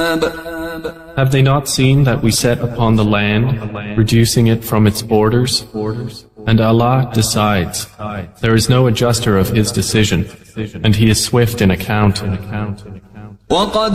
Have they not seen that we set upon the land, reducing it from its borders? And Allah decides. There is no adjuster of His decision, and He is swift in account. وقد